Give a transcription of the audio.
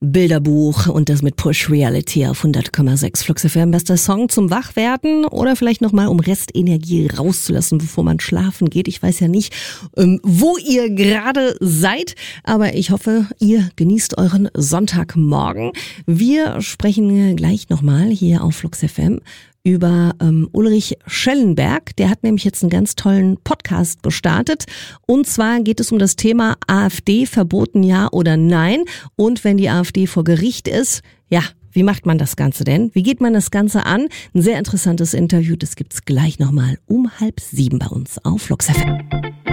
Bilderbuch und das mit Push Reality auf 100,6 Flux FM. Bester Song zum Wachwerden oder vielleicht nochmal, um Restenergie rauszulassen, bevor man schlafen geht. Ich weiß ja nicht, wo ihr gerade seid, aber ich hoffe, ihr genießt euren Sonntagmorgen. Wir sprechen gleich nochmal hier auf Flux FM über Ulrich Schellenberg. Der hat nämlich jetzt einen ganz tollen Podcast gestartet. Und zwar geht es um das Thema AfD, verboten ja oder nein. Und wenn die AfD vor Gericht ist, ja, wie macht man das Ganze denn? Wie geht man das Ganze an? Ein sehr interessantes Interview, das gibt's gleich nochmal um 6:30 bei uns auf Flux FM.